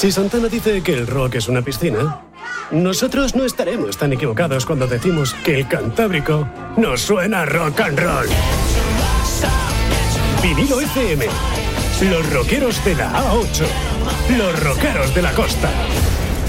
Si Santana dice que el rock es una piscina, nosotros no estaremos tan equivocados cuando decimos que el Cantábrico nos suena rock and roll. Vinilo FM. Los rockeros de la A8. Los rockeros de la costa.